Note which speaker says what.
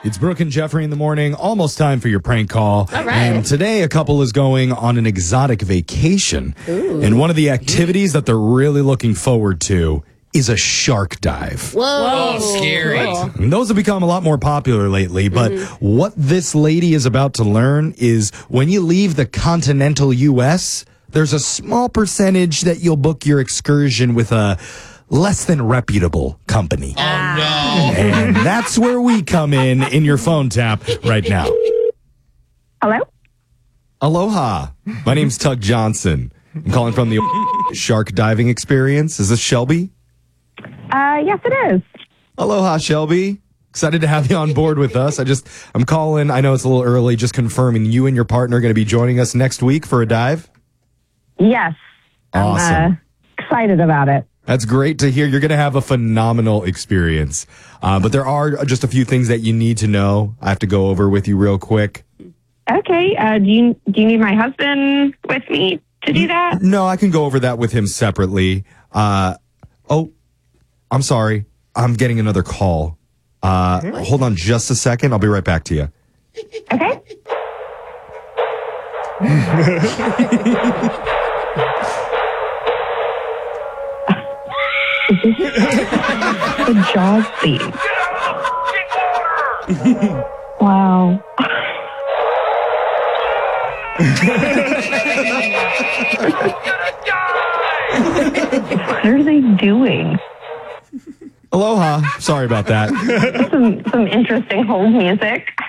Speaker 1: It's Brooke and Jeffrey in the morning. Almost time for your prank call.
Speaker 2: All right.
Speaker 1: And today a couple is going on an exotic vacation.
Speaker 2: Ooh.
Speaker 1: And one of the activities that they're really looking forward to is a shark dive.
Speaker 2: Whoa.
Speaker 3: Scary.
Speaker 2: Cool.
Speaker 1: And those have become a lot more popular lately, but what this lady is about to learn is when you leave the continental U.S., there's a small percentage that you'll book your excursion with a less than reputable company.
Speaker 3: Oh, no.
Speaker 1: And that's where we come in your phone tap right now.
Speaker 4: Hello?
Speaker 1: Aloha. My name's Tug Johnson. I'm calling from the shark diving experience. Is this Shelby?
Speaker 4: Yes, it is.
Speaker 1: Aloha, Shelby. Excited to have you on board with us. I'm calling. I know it's a little early, just confirming you and your partner are going to be joining us next week for a dive.
Speaker 4: Yes.
Speaker 1: Awesome.
Speaker 4: I'm excited about it.
Speaker 1: That's great to hear. You're going to have a phenomenal experience. But there are just a few things that you need to know. I have to go over with you real quick.
Speaker 4: Okay. Do you need my husband with me to do that?
Speaker 1: No, I can go over that with him separately. I'm sorry. I'm getting another call. Hold on just a second. I'll be right back to you.
Speaker 4: Okay. The Jaws scene. Wow. What are they doing?
Speaker 1: Aloha. Sorry about that.
Speaker 4: Some interesting hold music.